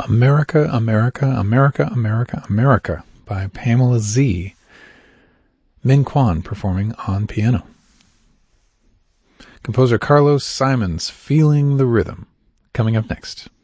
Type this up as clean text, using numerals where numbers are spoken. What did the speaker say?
America, America, America, America, America by Pamela Z. Min Kwan performing on piano. Composer Carlos Simons, Feeling the Rhythm, coming up next.